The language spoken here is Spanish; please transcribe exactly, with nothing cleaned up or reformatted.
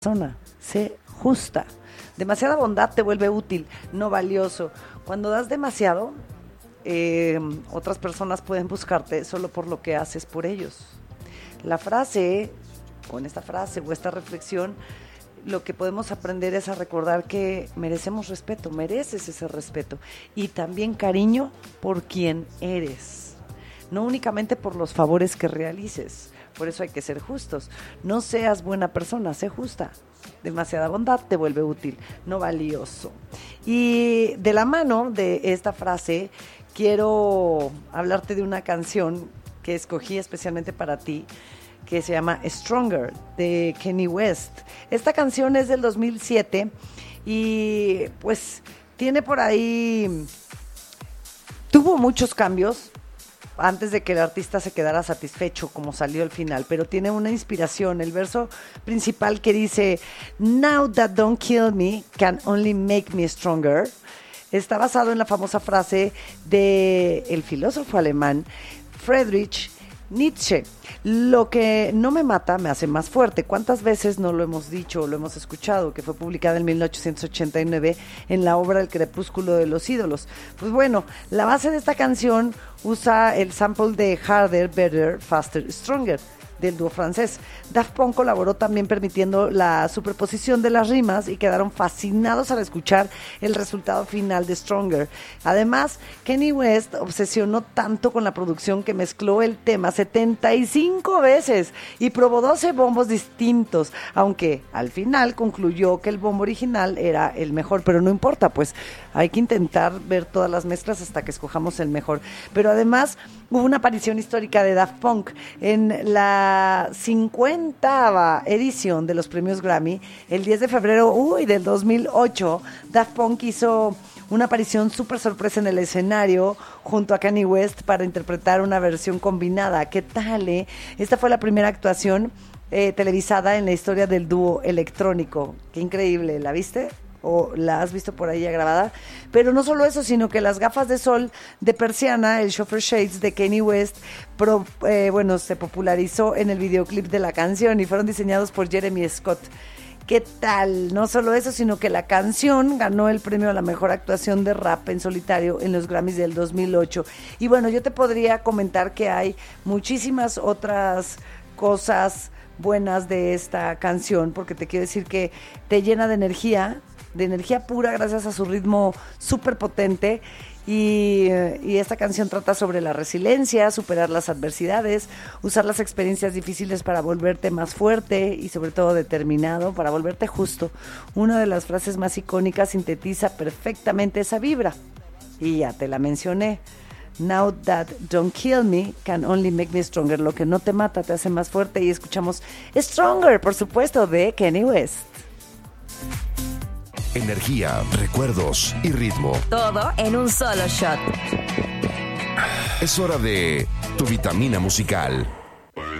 persona, sé justa. Demasiada bondad te vuelve útil, no valioso. Cuando das demasiado, eh, otras personas pueden buscarte solo por lo que haces por ellos. La frase, o en esta frase, o esta reflexión, lo que podemos aprender es a recordar que merecemos respeto, mereces ese respeto. Y también cariño por quien eres. No únicamente por los favores que realices. Por eso hay que ser justos. No seas buena persona, sé justa. Demasiada bondad te vuelve útil, no valioso. Y de la mano de esta frase, quiero hablarte de una canción que escogí especialmente para ti, que se llama Stronger, de Kanye West. Esta canción es del dos mil siete y pues tiene por ahí, tuvo muchos cambios antes de que el artista se quedara satisfecho como salió al final, pero tiene una inspiración. El verso principal que dice "Now that don't kill me can only make me stronger" está basado en la famosa frase del filósofo alemán Friedrich Nietzsche: lo que no me mata me hace más fuerte. ¿Cuántas veces no lo hemos dicho o lo hemos escuchado? Que fue publicada en mil ochocientos ochenta y nueve en la obra El crepúsculo de los ídolos. Pues bueno, la base de esta canción usa el sample de Harder, Better, Faster, Stronger del dúo francés. Daft Punk colaboró también permitiendo la superposición de las rimas y quedaron fascinados al escuchar el resultado final de Stronger. Además, Kanye West obsesionó tanto con la producción que mezcló el tema setenta y cinco veces y probó doce bombos distintos, aunque al final concluyó que el bombo original era el mejor, pero no importa, pues hay que intentar ver todas las mezclas hasta que escojamos el mejor. Pero además hubo una aparición histórica de Daft Punk en la cincuentava edición de los premios Grammy, el diez de febrero uy, del dos mil ocho. Daft Punk hizo una aparición súper sorpresa en el escenario junto a Kanye West para interpretar una versión combinada. ¿Qué tal, eh? Esta fue la primera actuación eh, televisada en la historia del dúo electrónico. Qué increíble, ¿la viste? O la has visto por ahí ya grabada. Pero no solo eso, sino que las gafas de sol de persiana, el Chauffeur Shades de Kanye West, pro, eh, bueno, se popularizó en el videoclip de la canción y fueron diseñados por Jeremy Scott. ¿Qué tal? No solo eso, sino que la canción ganó el premio a la mejor actuación de rap en solitario en los Grammys del dos mil ocho. Y bueno, yo te podría comentar que hay muchísimas otras cosas buenas de esta canción, porque te quiero decir que te llena de energía, de energía pura gracias a su ritmo súper potente. Y, y esta canción trata sobre la resiliencia, superar las adversidades, usar las experiencias difíciles para volverte más fuerte y sobre todo determinado, para volverte justo. Una de las frases más icónicas sintetiza perfectamente esa vibra y ya te la mencioné. Now that don't kill me can only make me stronger. Lo que no te mata te hace más fuerte. Y escuchamos Stronger, por supuesto, de Kanye West. Energía, recuerdos y ritmo. Todo en un solo shot. Es hora de tu vitamina musical.